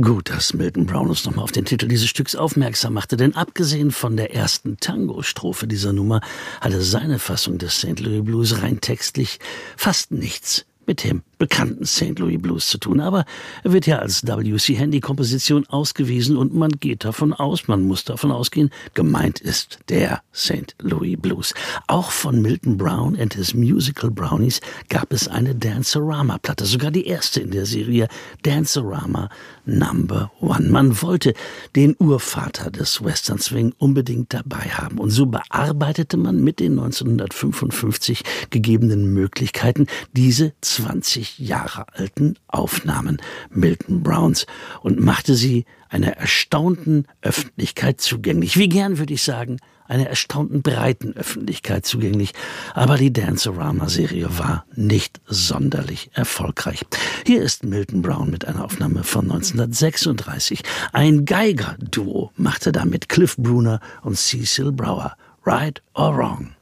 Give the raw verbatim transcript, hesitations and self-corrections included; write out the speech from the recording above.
Gut, dass Milton Brown uns nochmal auf den Titel dieses Stücks aufmerksam machte, denn abgesehen von der ersten Tango-Strophe dieser Nummer hatte seine Fassung des Saint Louis Blues rein textlich fast nichts mit dem bekannten Saint Louis Blues zu tun. Aber er wird ja als W C. Handy-Komposition ausgewiesen und man geht davon aus, man muss davon ausgehen, gemeint ist der Saint Louis Blues. Auch von Milton Brown and his Musical Brownies gab es eine Dance-O-Rama-Platte, sogar die erste in der Serie Dance-O-Rama Number One. Man wollte den Urvater des Western Swing unbedingt dabei haben und so bearbeitete man mit den neunzehnhundertfünfundfünfzig gegebenen Möglichkeiten diese zwanzig Jahre alten Aufnahmen Milton Browns und machte sie einer erstaunten Öffentlichkeit zugänglich. Wie gern, würde ich sagen, einer erstaunten breiten Öffentlichkeit zugänglich. Aber die Dance-O-Rama-Serie war nicht sonderlich erfolgreich. Hier ist Milton Brown mit einer Aufnahme von neunzehnhundertsechsunddreißig. Ein Geiger-Duo machte damit Cliff Bruner und Cecil Brower. Right or Wrong?